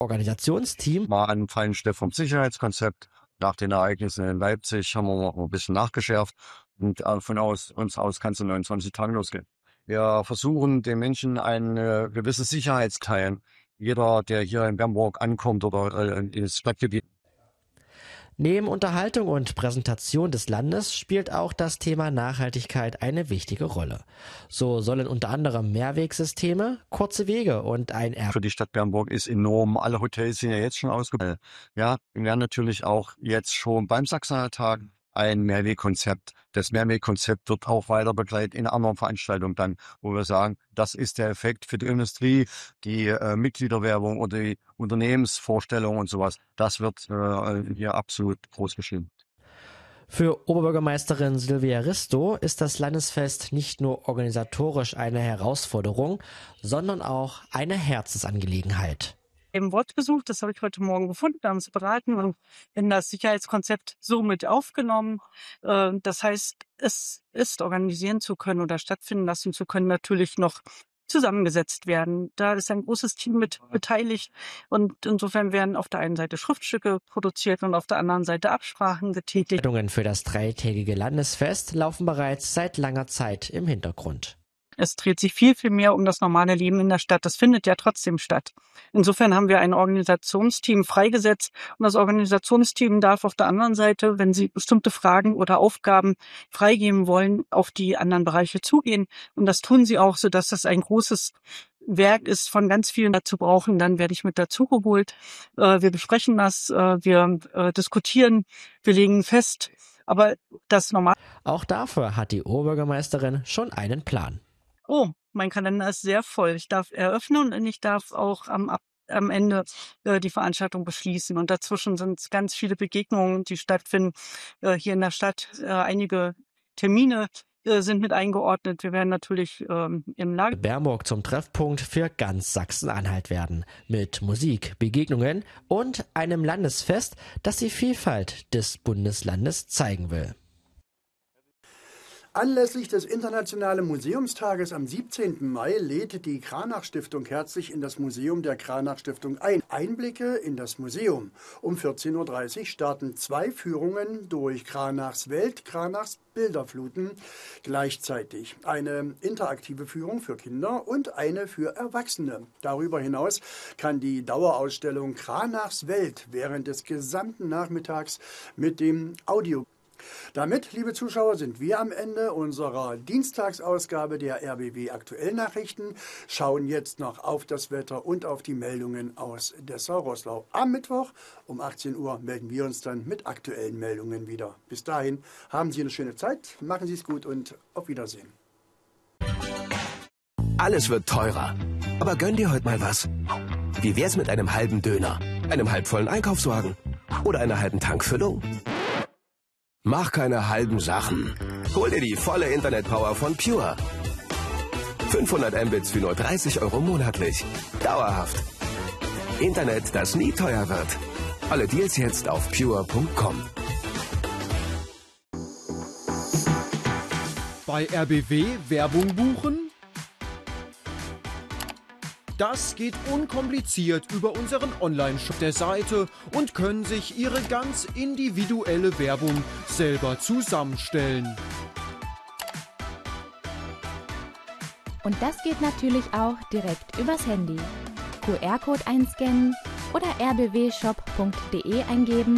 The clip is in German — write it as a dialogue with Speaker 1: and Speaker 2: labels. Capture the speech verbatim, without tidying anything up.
Speaker 1: Organisationsteam
Speaker 2: Mal an feinen Stelle vom Sicherheitskonzept. Nach den Ereignissen in Leipzig haben wir noch ein bisschen nachgeschärft und von aus, uns aus kann es in neunundzwanzig Tagen losgehen. Wir versuchen den Menschen ein äh, gewisses Sicherheit teilen. Jeder, der hier in Bernburg ankommt oder äh, ins Stadtgebiet.
Speaker 1: Neben Unterhaltung und Präsentation des Landes spielt auch das Thema Nachhaltigkeit eine wichtige Rolle. So sollen unter anderem Mehrwegsysteme, kurze Wege und ein Air
Speaker 2: Für die Stadt Bernburg ist enorm. Alle Hotels sind ja jetzt schon ausgebaut. Ja, wir werden natürlich auch jetzt schon beim Sachsenaltag ein Mehrwegkonzept. Das Mehrwegkonzept wird auch weiter begleitet in anderen Veranstaltungen dann, wo wir sagen, das ist der Effekt für die Industrie, die äh, Mitgliederwerbung oder die Unternehmensvorstellung und sowas. Das wird äh, hier absolut groß geschrieben.
Speaker 1: Für Oberbürgermeisterin Silvia Risto ist das Landesfest nicht nur organisatorisch eine Herausforderung, sondern auch eine Herzensangelegenheit.
Speaker 3: Im Wortbesuch, das habe ich heute Morgen gefunden, haben sie beraten und in das Sicherheitskonzept so mit aufgenommen. Das heißt, es ist organisieren zu können oder stattfinden lassen zu können, natürlich noch zusammengesetzt werden. Da ist ein großes Team mit beteiligt und insofern werden auf der einen Seite Schriftstücke produziert und auf der anderen Seite Absprachen getätigt.
Speaker 1: Vorbereitungen für das dreitägige Landesfest laufen bereits seit langer Zeit im Hintergrund.
Speaker 3: Es dreht sich viel, viel mehr um das normale Leben in der Stadt. Das findet ja trotzdem statt. Insofern haben wir ein Organisationsteam freigesetzt und das Organisationsteam darf auf der anderen Seite, wenn sie bestimmte Fragen oder Aufgaben freigeben wollen, auf die anderen Bereiche zugehen. Und das tun sie auch, sodass das ein großes Werk ist, von ganz vielen dazu brauchen. Dann werde ich mit dazu geholt. Wir besprechen das, wir diskutieren, wir legen fest. Aber das normal.
Speaker 1: Auch dafür hat die Oberbürgermeisterin schon einen Plan.
Speaker 3: Oh, mein Kalender ist sehr voll. Ich darf eröffnen und ich darf auch am, am Ende äh, die Veranstaltung beschließen. Und dazwischen sind ganz viele Begegnungen, die stattfinden äh, hier in der Stadt. Äh, einige Termine äh, sind mit eingeordnet. Wir werden natürlich ähm, im Lager
Speaker 1: Bernburg zum Treffpunkt für ganz Sachsen-Anhalt werden. Mit Musik, Begegnungen und einem Landesfest, das die Vielfalt des Bundeslandes zeigen will.
Speaker 4: Anlässlich des Internationalen Museumstages am siebzehnten Mai lädt die Cranach-Stiftung herzlich in das Museum der Cranach-Stiftung ein. Einblicke in das Museum. Um vierzehn Uhr dreißig starten zwei Führungen durch Cranachs Welt, Cranachs Bilderfluten gleichzeitig. Eine interaktive Führung für Kinder und eine für Erwachsene. Darüber hinaus kann die Dauerausstellung Cranachs Welt während des gesamten Nachmittags mit dem Audio. Damit, liebe Zuschauer, sind wir am Ende unserer Dienstagsausgabe der R B W Aktuellnachrichten, schauen jetzt noch auf das Wetter und auf die Meldungen aus Dessau-Roßlau. Am Mittwoch um achtzehn Uhr melden wir uns dann mit aktuellen Meldungen wieder. Bis dahin haben Sie eine schöne Zeit, machen Sie es gut und auf Wiedersehen.
Speaker 5: Alles wird teurer, aber gönn dir heute mal was. Wie wär's mit einem halben Döner, einem halbvollen Einkaufswagen oder einer halben Tankfüllung? Mach keine halben Sachen. Hol dir die volle Internetpower von Pure. fünfhundert Mbits für nur dreißig Euro monatlich. Dauerhaft. Internet, das nie teuer wird. Alle Deals jetzt auf pure punkt com.
Speaker 6: Bei R B W Werbung buchen? Das geht unkompliziert über unseren Online-Shop der Seite und können sich Ihre ganz individuelle Werbung selber zusammenstellen.
Speaker 7: Und das geht natürlich auch direkt übers Handy. Q R-Code einscannen oder r b w shop punkt d e eingeben